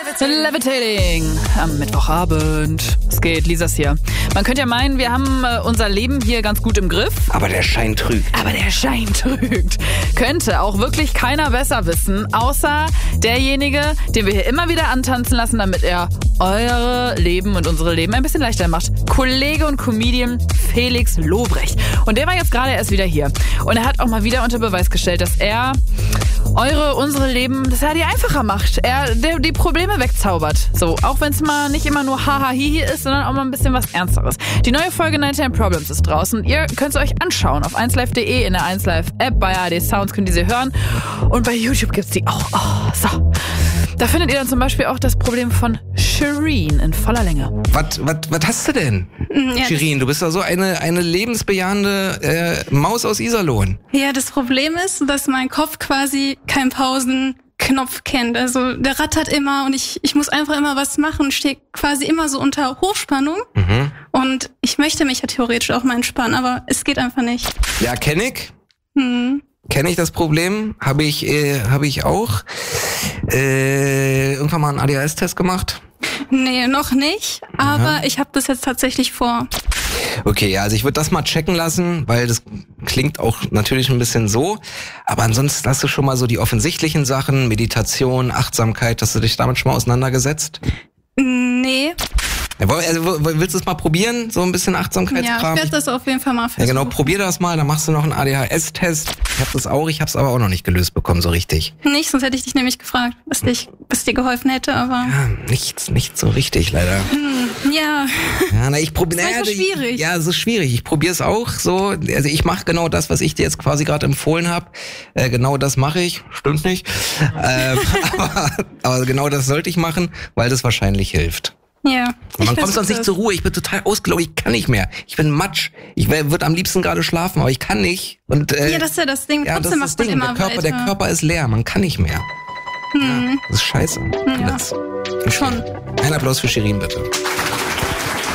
Levitating am Mittwochabend. Es geht, Lisas hier. Man könnte ja meinen, wir haben unser Leben hier ganz gut im Griff. Aber der Schein trügt. Könnte auch wirklich keiner besser wissen, außer derjenige, den wir hier immer wieder antanzen lassen, damit er eure Leben und unsere Leben ein bisschen leichter macht. Kollege und Comedian Felix Lobrecht. Und der war jetzt gerade erst wieder hier. Und er hat auch mal wieder unter Beweis gestellt, dass er unsere Leben, dass er die einfacher macht. Der die Probleme wegzaubert. So, auch wenn es mal nicht immer nur haha hihi ist, sondern auch mal ein bisschen was Ernsteres. Die neue Folge 99 Problems ist draußen. Ihr könnt es euch anschauen auf 1live.de, in der 1Live App, bei ARD Sounds könnt ihr sie hören. Und bei YouTube gibt's die auch. Oh, so. Da findet ihr dann zum Beispiel auch das Problem von Shireen in voller Länge. Was hast du denn? Ja, Shireen, du bist doch so eine lebensbejahende Maus aus Iserlohn. Ja, das Problem ist, dass mein Kopf quasi keinen Pausenknopf kennt. Also der rattert immer und ich muss einfach immer was machen, stehe quasi immer so unter Hochspannung. Mhm. Und ich möchte mich ja theoretisch auch mal entspannen, aber es geht einfach nicht. Ja, kenn ich. Kenne ich das Problem? Habe ich auch. Irgendwann mal einen ADHS-Test gemacht? Nee, noch nicht, aber ich habe das jetzt tatsächlich vor. Okay, ja, also ich würde das mal checken lassen, weil das klingt auch natürlich ein bisschen so. Aber ansonsten hast du schon mal so die offensichtlichen Sachen, Meditation, Achtsamkeit, hast du dich damit schon mal auseinandergesetzt? Nee. Also, willst du es mal probieren? So ein bisschen Achtsamkeitskram? Ja, ich werde das auf jeden Fall mal versuchen. Ja, genau, probier das mal, dann machst du noch einen ADHS-Test. Ich habe das auch, ich habe es aber auch noch nicht gelöst bekommen, so richtig. Nicht, sonst hätte ich dich nämlich gefragt, was dir geholfen hätte, aber... Ja, nicht so richtig, leider. Ja. Ja, na, ich probiere... Das ist schwierig. Ja, es ist schwierig. Ich probiere es auch so. Also ich mache genau das, was ich dir jetzt quasi gerade empfohlen habe. Genau das mache ich. Stimmt nicht. aber genau das sollte ich machen, weil das wahrscheinlich hilft. Ja. Und man kommt sonst nicht zur Ruhe. Ich bin total ausgelaugt. Ich kann nicht mehr. Ich bin matsch. Ich würde am liebsten gerade schlafen, aber ich kann nicht. Und, ja, das ist ja das Ding. Ja, Trotzdem das ist das Ding. Der Körper ist leer. Man kann nicht mehr. Ja, das ist scheiße. Ja. Okay. Schon. Ein Applaus für Shireen, bitte.